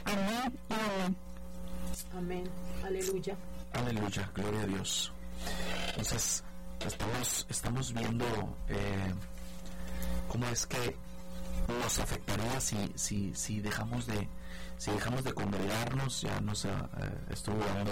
Amén y amén. Amén. Aleluya. Aleluya, gloria a Dios. Entonces, estamos viendo cómo es que nos afectaría si dejamos de congregarnos. Ya nos estuvo dando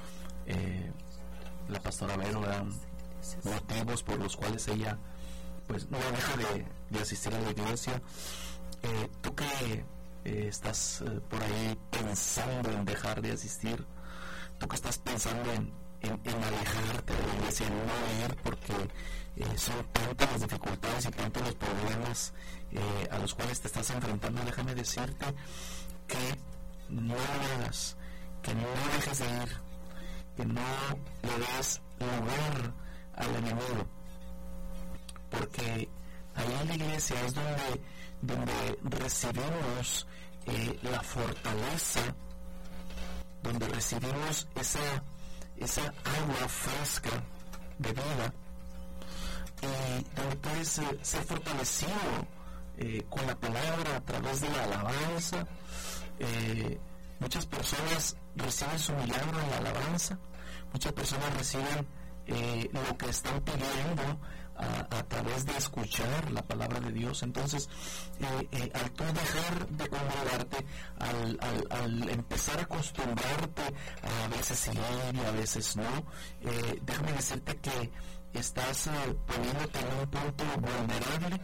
la pastora Vero motivos por los cuales ella pues no deja de asistir a la iglesia. Tú que estás por ahí pensando en dejar de asistir, tú que estás pensando en alejarte de la iglesia, en no ir, porque son tantas las dificultades y tantos los problemas a los cuales te estás enfrentando, déjame decirte que no lo hagas, que no dejes de ir, que no le des lugar al enemigo, porque ahí en la iglesia es donde recibimos la fortaleza, donde recibimos esa agua fresca de vida, y donde puedes ser fortalecido con la palabra a través de la alabanza. Muchas personas reciben su milagro en la alabanza, muchas personas reciben lo que están pidiendo a través de escuchar la palabra de Dios. Entonces, al tú dejar de congregarte, al empezar a acostumbrarte a veces ir y a veces no, déjame decirte que estás poniéndote en un punto vulnerable,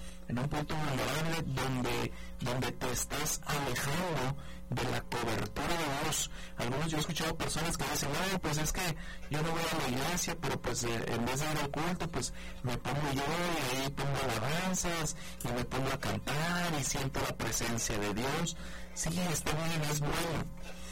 donde te estás alejando de la cobertura de Dios. Yo he escuchado personas que dicen, no, pues es que yo no voy a la iglesia, pero pues en vez de ir al culto, pues me pongo yo y ahí pongo alabanzas y me pongo a cantar y siento la presencia de Dios. Sí, está bien, es bueno,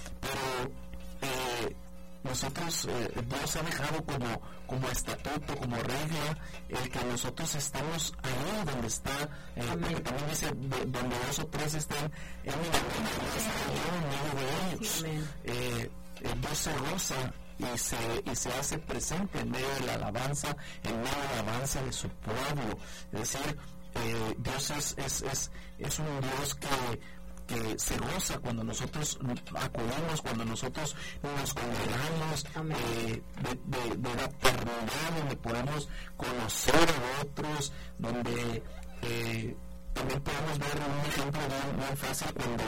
pero nosotros, Dios ha dejado como estatuto, como regla, el que nosotros estamos ahí donde está, porque también dice, donde 2 o 3 están en medio de ellos. Dios se goza y se hace presente en medio de la alabanza, en medio de la alabanza de su pueblo. Es decir, Dios es un Dios que se goza cuando nosotros acudimos, cuando nosotros nos congregamos, de la eternidad, donde podemos conocer a otros, donde también podemos ver un ejemplo muy fácil cuando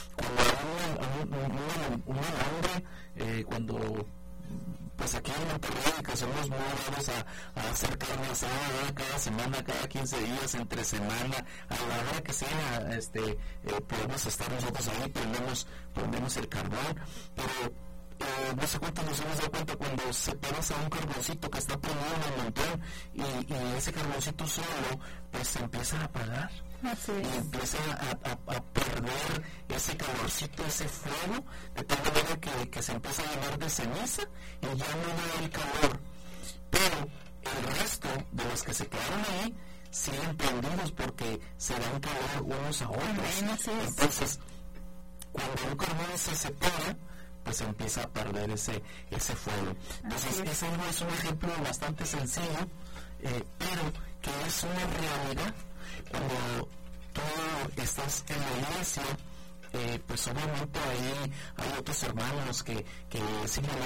un hombre, cuando pues aquí en Monterrey, que somos muy dados a hacer carne asada cada semana, cada 15 días, entre semana, a la hora que sea, podemos estar nosotros ahí, prendemos el carbón, pero no sé cuántos nos hemos dado cuenta cuando se pasa a un carboncito que está prendido en el montón y ese carboncito solo pues se empieza a apagar. Y empieza a perder ese calorcito, ese fuego, de tal manera que se empieza a llenar de ceniza y ya no da el calor. Pero el resto de los que se quedaron ahí siguen prendidos porque se dan calor unos a otros. Entonces, cuando un carbón se separa, pues empieza a perder ese fuego. Entonces, ese es un ejemplo bastante sencillo, pero que es una realidad. Cuando tú estás en la iglesia, pues obviamente ahí hay otros hermanos que simplemente